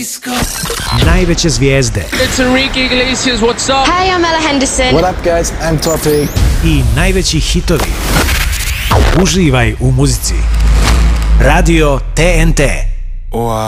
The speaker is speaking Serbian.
Najveće zvijezde. It's Enrique Iglesias, what's up? Hey, I'm Ella Henderson. What up, guys? I'm Topic. I najveći hitovi. Uživaj u muzici. Radio TNT.